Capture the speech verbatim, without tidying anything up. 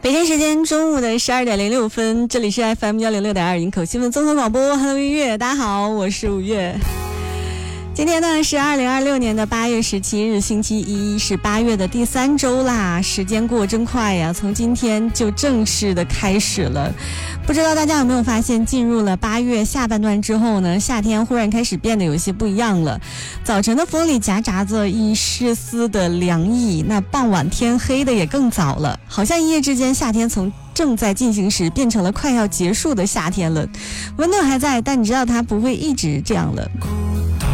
北京时间中午的十二点零六分，这里是 F M 幺零六点二营口新闻综合广播。Hello 音乐，大家好，我是五月。今天呢是二零二六年的八月十七日，星期一，是八月的第三周啦。时间过真快呀，从今天就正式的开始了。不知道大家有没有发现，进入了八月下半段之后呢，夏天忽然开始变得有些不一样了。早晨的风里夹杂着一丝丝的凉意，那傍晚天黑的也更早了，好像一夜之间夏天从正在进行时变成了快要结束的夏天了。温度还在，但你知道它不会一直这样了。